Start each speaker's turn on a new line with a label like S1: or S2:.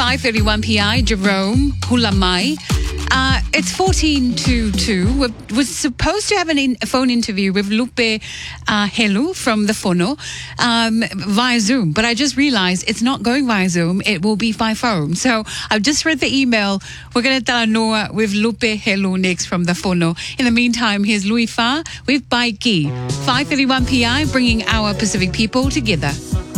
S1: 5:31 PI, Jerome Hulamai. It's 14 to 2. We're supposed to have a phone interview with Lupe Helu from the Fono via Zoom, but I just realized it's not going via Zoom. It will be by phone. So I've just read the email. We're going to tell Noah with Lupe Helu next from the Fono. In the meantime, here's Louis Fa with Baiki. 5:31 PI, bringing our Pacific people together.